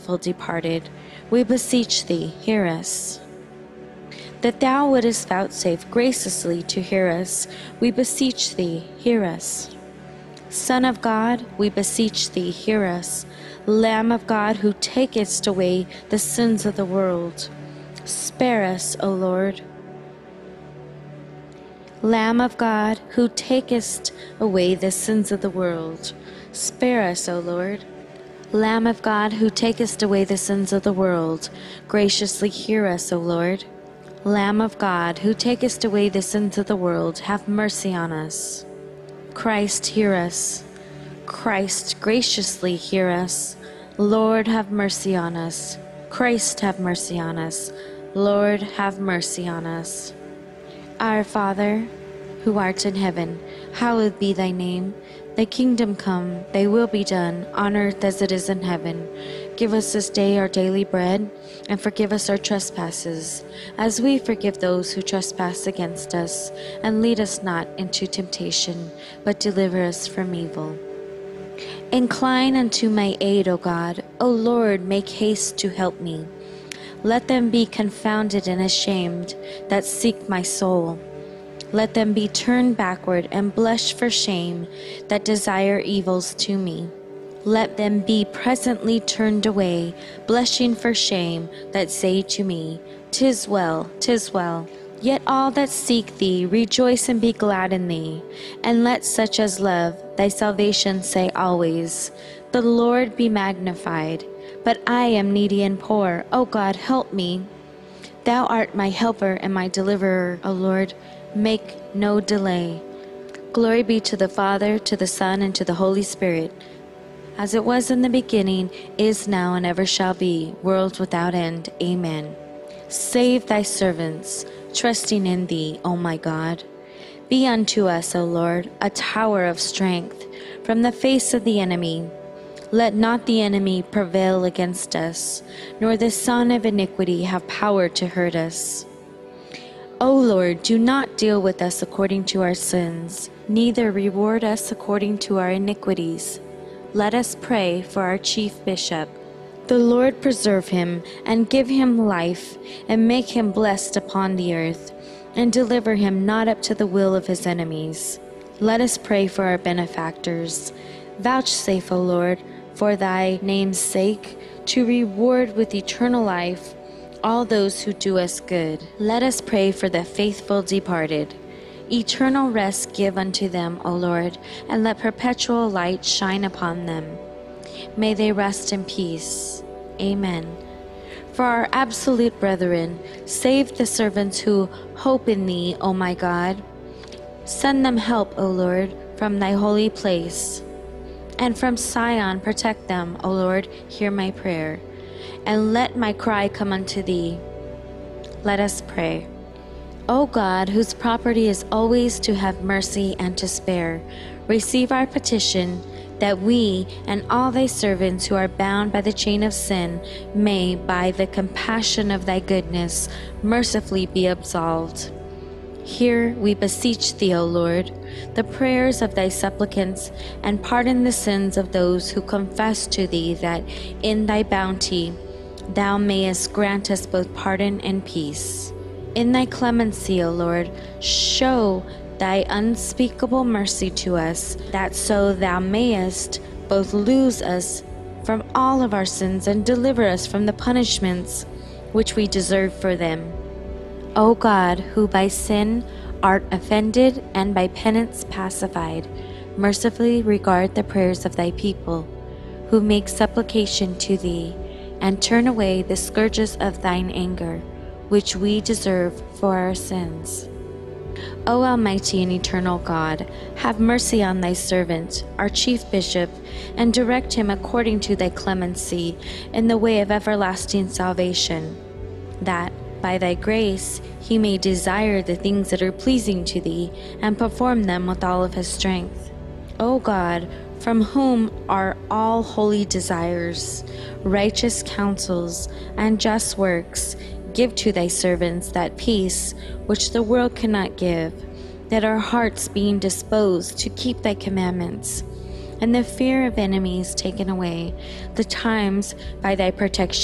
faithful departed, we beseech thee, hear us. That thou wouldest vouchsafe graciously to hear us, we beseech thee, hear us. Son of God, we beseech thee, hear us. Lamb of God, who takest away the sins of the world, spare us, O Lord. Lamb of God, who takest away the sins of the world, spare us, O Lord. Lamb of God, who takest away the sins of the world, graciously hear us, O Lord. Lamb of God, who takest away the sins of the world, have mercy on us. Christ, hear us. Christ, graciously hear us. Lord, have mercy on us. Christ, have mercy on us. Lord, have mercy on us. Our Father, who art in heaven, hallowed be thy name. Thy kingdom come, thy will be done, on earth as it is in heaven. Give us this day our daily bread, and forgive us our trespasses, as we forgive those who trespass against us. And lead us not into temptation, but deliver us from evil. Incline unto my aid, O God. O Lord, make haste to help me. Let them be confounded and ashamed that seek my soul. Let them be turned backward and blush for shame that desire evils to me. Let them be presently turned away, blushing for shame that say to me, 'Tis well, 'tis well. Yet all that seek thee rejoice and be glad in thee. And let such as love thy salvation say always, The Lord be magnified. But I am needy and poor. O God, help me. Thou art my helper and my deliverer, O Lord. Make no delay. Glory be to the Father, to the Son, and to the Holy Spirit, as it was in the beginning, is now, and ever shall be, world without end. Amen. Save thy servants, trusting in thee, O my God. Be unto us, O Lord, a tower of strength from the face of the enemy. Let not the enemy prevail against us, nor the son of iniquity have power to hurt us. O Lord, do not deal with us according to our sins, neither reward us according to our iniquities. Let us pray for our chief bishop. The Lord preserve him, and give him life, and make him blessed upon the earth, and deliver him not up to the will of his enemies. Let us pray for our benefactors. Vouchsafe, O Lord, for thy name's sake, to reward with eternal life all those who do us good. Let us pray for the faithful departed. Eternal rest give unto them, O Lord, and let perpetual light shine upon them. May they rest in peace. Amen. For our absolute brethren, save the servants who hope in thee, O my God. Send them help, O Lord, from thy holy place. And from Sion protect them, O Lord, hear my prayer. And let my cry come unto thee. Let us pray. O God, whose property is always to have mercy and to spare, receive our petition, that we and all thy servants who are bound by the chain of sin may, by the compassion of thy goodness, mercifully be absolved. Hear, we beseech thee, O Lord, the prayers of thy supplicants, and pardon the sins of those who confess to thee, that in thy bounty thou mayest grant us both pardon and peace. In thy clemency, O Lord, show thy unspeakable mercy to us, that so thou mayest both lose us from all of our sins and deliver us from the punishments which we deserve for them. O God, who by sin art offended and by penance pacified, mercifully regard the prayers of thy people, who make supplication to thee, and turn away the scourges of thine anger, which we deserve for our sins. O Almighty and eternal God, have mercy on thy servant, our chief bishop, and direct him according to thy clemency in the way of everlasting salvation, that, by thy grace, he may desire the things that are pleasing to thee, and perform them with all of his strength. O God, from whom are all holy desires, righteous counsels, and just works, give to thy servants that peace which the world cannot give, that our hearts being disposed to keep thy commandments, and the fear of enemies taken away, the times by thy protection